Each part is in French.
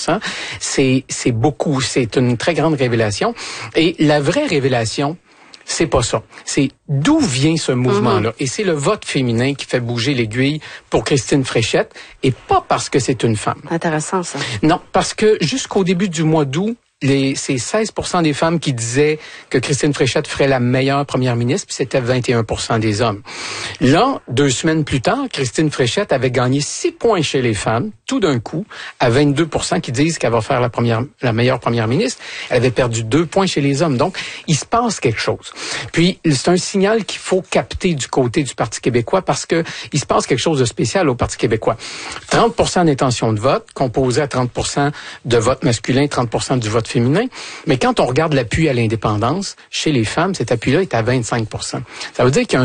25%. C'est beaucoup. C'est une très grande révélation. Et la vraie révélation, c'est pas ça. C'est d'où vient ce mouvement-là. Et c'est le vote féminin qui fait bouger l'aiguille pour Christine Fréchette, et pas parce que c'est une femme. Intéressant, ça. Non, parce que jusqu'au début du mois d'août, c'est 16% des femmes qui disaient que Christine Fréchette ferait la meilleure première ministre, puis c'était 21% des hommes. Là, 2 semaines plus tard, Christine Fréchette avait gagné 6 points chez les femmes, tout d'un coup, à 22% qui disent qu'elle va faire la meilleure première ministre. Elle avait perdu 2 points chez les hommes. Donc, il se passe quelque chose. Puis, c'est un signal qu'il faut capter du côté du Parti québécois parce que il se passe quelque chose de spécial au Parti québécois. 30% d'intention de vote, composé à 30% de vote masculin, 30% du vote féminin. Mais quand on regarde l'appui à l'indépendance, chez les femmes, cet appui-là est à 25%. Ça veut dire qu'il y a un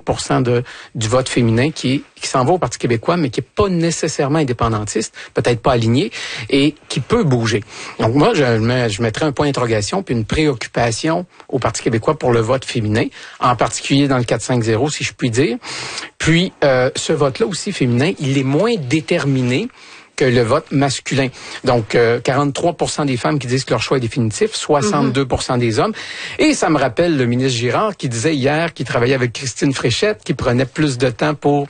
5% du vote féminin qui s'en va au Parti québécois, mais qui est pas nécessairement indépendantiste, peut-être pas aligné, et qui peut bouger. Donc moi, je mettrais un point d'interrogation puis une préoccupation au Parti québécois pour le vote féminin, en particulier dans le 4-5-0, si je puis dire. Puis, ce vote-là aussi féminin, il est moins déterminé que le vote masculin. Donc, 43% des femmes qui disent que leur choix est définitif, 62% des hommes. Et ça me rappelle le ministre Girard qui disait hier qu'il travaillait avec Christine Fréchette, qui prenait plus de temps pour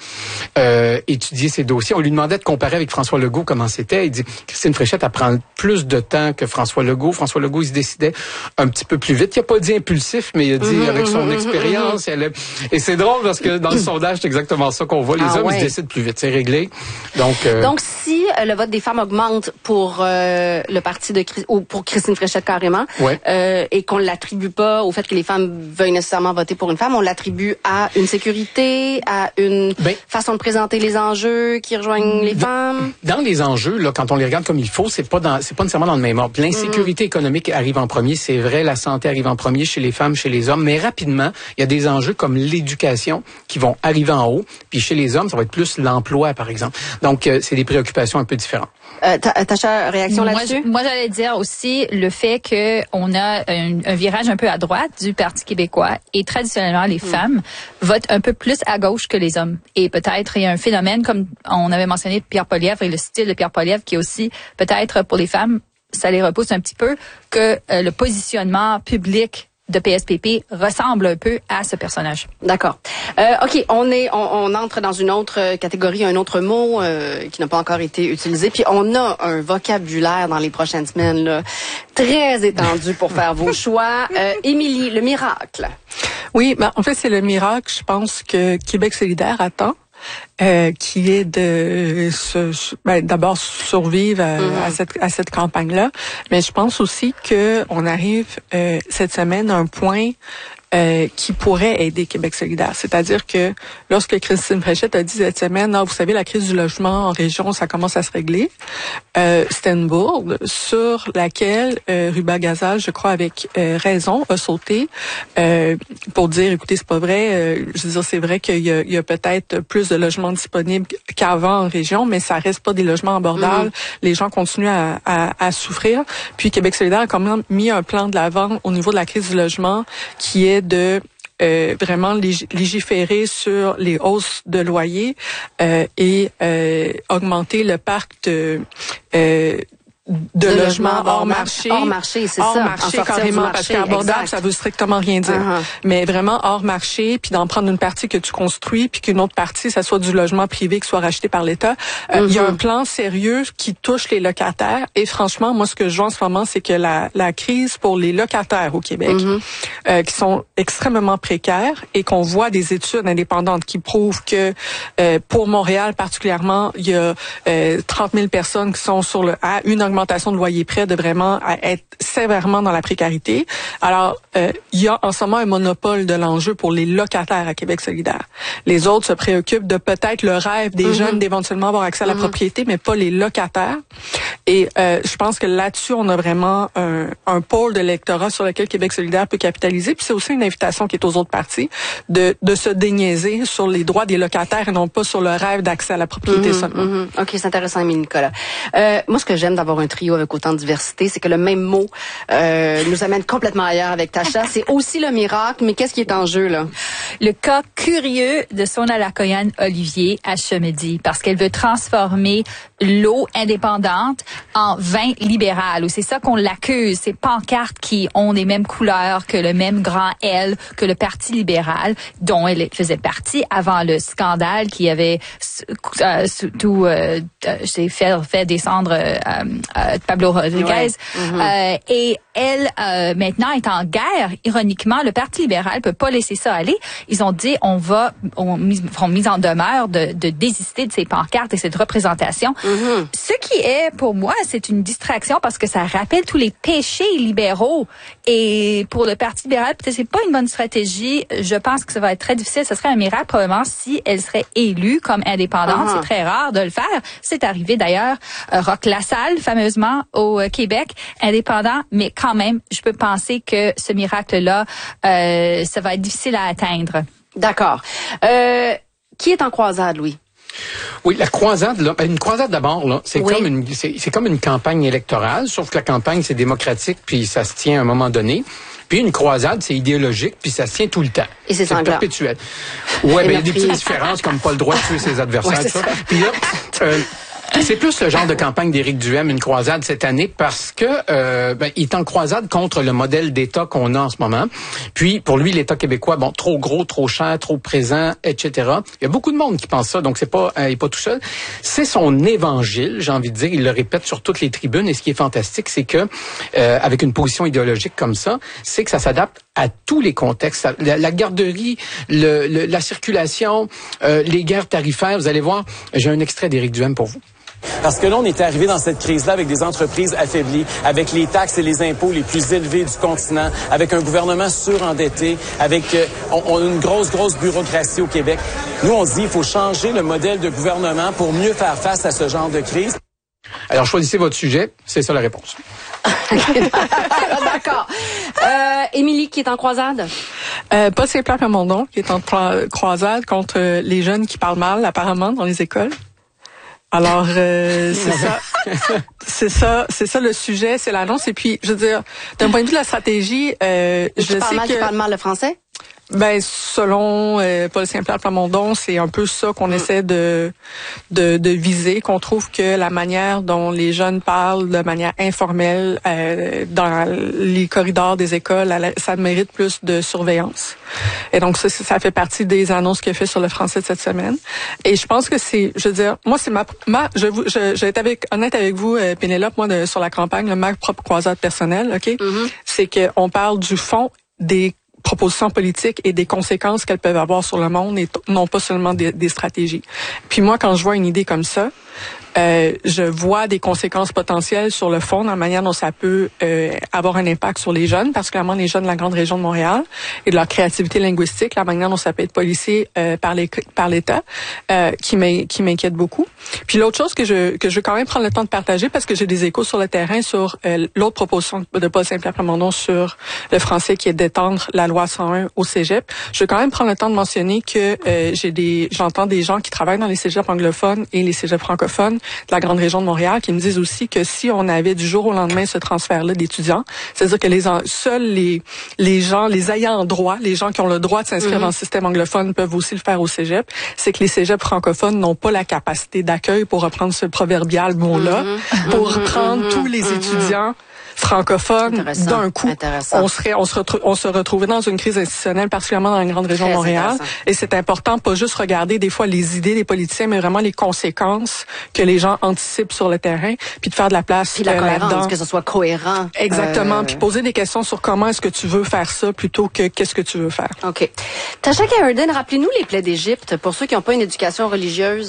étudier ses dossiers. On lui demandait de comparer avec François Legault comment c'était. Il dit, Christine Fréchette, elle prend plus de temps que François Legault. François Legault, il se décidait un petit peu plus vite. Il n'a pas dit impulsif, mais il a dit avec son expérience. Et c'est drôle parce que dans le sondage, c'est exactement ça qu'on voit. Les hommes, ils se décident plus vite. C'est réglé. Donc, si le vote des femmes augmente pour le parti ou pour Christine Fréchette carrément, et qu'on l'attribue pas au fait que les femmes veuillent nécessairement voter pour une femme, on l'attribue à une sécurité, à une façon de présenter les enjeux qui rejoignent les femmes. Dans les enjeux, là, quand on les regarde comme il faut, c'est pas nécessairement dans le même ordre. L'insécurité économique arrive en premier, c'est vrai. La santé arrive en premier chez les femmes, chez les hommes, mais rapidement, il y a des enjeux comme l'éducation qui vont arriver en haut. Puis chez les hommes, ça va être plus l'emploi, par exemple. Donc, c'est des préoccupations un peu différentes. Tacha, réaction là-dessus? Moi, j'allais dire aussi le fait qu'on a un virage un peu à droite du Parti québécois et traditionnellement, les femmes votent un peu plus à gauche que les hommes. Et peut-être, il y a un phénomène, comme on avait mentionné Pierre Poilievre et le style de Pierre Poilievre qui est aussi, peut-être pour les femmes, ça les repousse un petit peu, que le positionnement public de PSPP ressemble un peu à ce personnage. D'accord. OK, on entre dans une autre catégorie, un autre mot qui n'a pas encore été utilisé, puis on a un vocabulaire dans les prochaines semaines là, très étendu pour faire vos choix. Émilie, le miracle. Oui, en fait, c'est le miracle, je pense, que Québec solidaire attend. Qui est de d'abord survivre à cette campagne-là, mais je pense aussi que on arrive cette semaine à un point qui pourrait aider Québec solidaire. C'est-à-dire que lorsque Christine Fréchette a dit cette semaine, vous savez, la crise du logement en région, ça commence à se régler, c'était une bourde sur laquelle Ruba Gazal, je crois avec raison, a sauté pour dire, écoutez, c'est pas vrai, je veux dire, c'est vrai qu'il y a peut-être plus de logements disponibles qu'avant en région, mais ça reste pas des logements abordables. Les gens continuent à souffrir. Puis Québec solidaire a quand même mis un plan de l'avant au niveau de la crise du logement qui est de vraiment légiférer sur les hausses de loyer et augmenter le parc de logements hors marché. Hors marché, c'est ça. Hors marché, carrément, parce qu'abordable, ça veut strictement rien dire. Mais vraiment hors marché, puis d'en prendre une partie que tu construis, puis qu'une autre partie, ça soit du logement privé qui soit racheté par l'État. Il y a un plan sérieux qui touche les locataires. Et franchement, moi, ce que je vois en ce moment, c'est que la crise pour les locataires au Québec, qui sont extrêmement précaires, et qu'on voit des études indépendantes qui prouvent que pour Montréal particulièrement, il y a 30 000 personnes qui sont à une augmentation de loyer près de vraiment être sévèrement dans la précarité. Alors, il y a en ce moment un monopole de l'enjeu pour les locataires à Québec solidaire. Les autres se préoccupent de peut-être le rêve des jeunes d'éventuellement avoir accès à la propriété, mais pas les locataires. Et je pense que là-dessus, on a vraiment un pôle de l'électorat sur lequel Québec solidaire peut capitaliser. Puis c'est aussi une invitation qui est aux autres partis de se déniaiser sur les droits des locataires et non pas sur le rêve d'accès à la propriété seulement. OK, c'est intéressant, Émilie Nicolas. Moi, ce que j'aime d'avoir un trio avec autant autant de diversité, c'est que le même mot nous amène complètement ailleurs avec Tasha. C'est aussi le miracle, mais qu'est-ce qui est en jeu, là? Le cas curieux de Sona Lakoyan Olivier à Chemedy, parce qu'elle veut transformer l'eau indépendante en vin libéral, ou c'est ça qu'on l'accuse, ces pancartes qui ont les mêmes couleurs que le même grand L que le Parti libéral, dont elle faisait partie avant le scandale qui avait fait descendre Pablo Rodriguez. Ouais. Et elle, maintenant, est en guerre. Ironiquement, le Parti libéral peut pas laisser ça aller. Ils ont dit, on feront mise en demeure de désister de ces pancartes et cette représentation. Ce qui est, pour moi, c'est une distraction parce que ça rappelle tous les péchés libéraux. Et pour le Parti libéral, peut-être c'est pas une bonne stratégie. Je pense que ça va être très difficile. Ce serait un miracle, probablement, si elle serait élue comme indépendante. C'est très rare de le faire. C'est arrivé, d'ailleurs, Roch Lassalle, fameusement, au Québec, indépendant. Mais quand même, je peux penser que ce miracle-là, ça va être difficile à atteindre. D'accord. Qui est en croisade, Louis? Oui, la croisade, là, une croisade d'abord, là, c'est comme une campagne électorale, sauf que la campagne, c'est démocratique, puis ça se tient à un moment donné. Puis une croisade, c'est idéologique, puis ça se tient tout le temps. Et c'est perpétuel. Ouais, ben il y a des petites différences, comme pas le droit de tuer ses adversaires, tout ça. Puis là, c'est plus le genre de campagne d'Éric Duhem, une croisade cette année, parce que il est en croisade contre le modèle d'État qu'on a en ce moment. Puis, pour lui, l'État québécois, bon, trop gros, trop cher, trop présent, etc. Il y a beaucoup de monde qui pense ça, donc c'est pas, il est pas tout seul. C'est son évangile, j'ai envie de dire. Il le répète sur toutes les tribunes. Et ce qui est fantastique, c'est que, avec une position idéologique comme ça, c'est que ça s'adapte à tous les contextes. La garderie, la circulation, les guerres tarifaires. Vous allez voir, j'ai un extrait d'Éric Duhem pour vous. Parce que là, on est arrivé dans cette crise-là avec des entreprises affaiblies, avec les taxes et les impôts les plus élevés du continent, avec un gouvernement surendetté, avec on a une grosse bureaucratie au Québec. Nous, on se dit, il faut changer le modèle de gouvernement pour mieux faire face à ce genre de crise. Alors, choisissez votre sujet. C'est ça la réponse. D'accord. Émilie, qui est en croisade? Paul Saint-Pierre Plamondon, qui est en croisade contre les jeunes qui parlent mal, apparemment, dans les écoles. Alors, c'est ça le sujet, c'est l'annonce. Et puis, je veux dire, d'un point de vue de la stratégie, tu parles mal le français? Ben, selon Paul Saint-Pierre Plamondon, c'est un peu ça qu'on essaie de viser, qu'on trouve que la manière dont les jeunes parlent de manière informelle dans les corridors des écoles, ça mérite plus de surveillance. Et donc ça fait partie des annonces qu'il a fait sur le français de cette semaine. Et je pense que je veux dire, moi c'est je vais être honnête avec vous, Pénélope, moi sur la campagne, ma propre croisade personnelle, ok, c'est que on parle du fond des propositions politiques et des conséquences qu'elles peuvent avoir sur le monde et non pas seulement des stratégies. Puis moi, quand je vois une idée comme ça, je vois des conséquences potentielles sur le fond, dans la manière dont ça peut avoir un impact sur les jeunes, particulièrement les jeunes de la grande région de Montréal, et de leur créativité linguistique, la manière dont ça peut être policé par l'État, qui m'inquiète beaucoup. Puis l'autre chose que je veux quand même prendre le temps de partager, parce que j'ai des échos sur le terrain sur l'autre proposition de Paul Saint-Pierre Plamondon sur le français, qui est d'étendre la loi 101 au cégep. Je veux quand même prendre le temps de mentionner que j'entends des gens qui travaillent dans les cégeps anglophones et les cégeps francophones de la grande région de Montréal qui me disent aussi que si on avait du jour au lendemain ce transfert-là d'étudiants, c'est-à-dire que seuls les gens, les ayants droit, les gens qui ont le droit de s'inscrire dans le système anglophone peuvent aussi le faire au cégep, c'est que les cégeps francophones n'ont pas la capacité d'accueil, pour reprendre ce proverbial mot-là, pour prendre tous les étudiants francophones d'un coup. On se retrouvait dans une crise institutionnelle, particulièrement dans la grande région de Montréal. Et c'est important, pas juste regarder des fois les idées des politiciens, mais vraiment les conséquences que les gens anticipent sur le terrain, puis de faire de la place puis la cohérence, que ce soit cohérent. Exactement. Puis poser des questions sur comment est-ce que tu veux faire ça plutôt que qu'est-ce que tu veux faire. OK. Tasha Caradine, rappelez-nous les plaies d'Égypte pour ceux qui n'ont pas une éducation religieuse.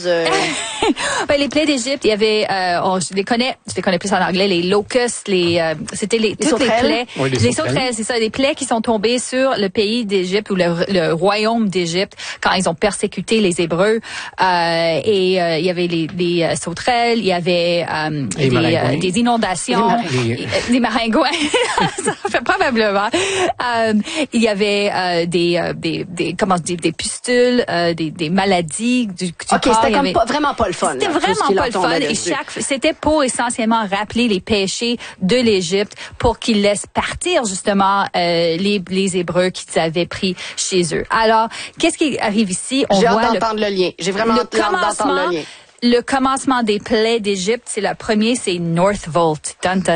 Ben, les plaies d'Égypte, il y avait, je les connais plus en anglais, les locusts, c'était toutes les plaies. Oui, les sauterelles, c'est ça, des plaies qui sont tombées sur le pays d'Égypte ou le royaume d'Égypte quand ils ont persécuté les Hébreux. Il y avait les sauterelles sauterelles, il y avait des inondations, des maringouins, ça fait probablement. Il y avait des pustules, des maladies du OK, corps. C'était comme vraiment pas le fun. C'était vraiment pas le fun. Et c'était pour essentiellement rappeler les péchés de l'Égypte pour qu'ils laissent partir justement les Hébreux qu'ils avaient pris chez eux. Alors, qu'est-ce qui arrive ici? J'ai hâte d'entendre le lien. J'ai vraiment hâte d'entendre le lien. Le commencement des plaies d'Égypte, c'est le premier, c'est Northvolt.